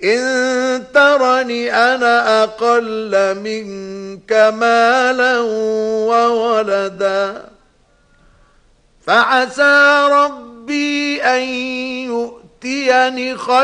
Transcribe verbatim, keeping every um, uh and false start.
إن ترني أنا أقل منك مالا وولدا فعسى ربي أن يؤتيني خيرا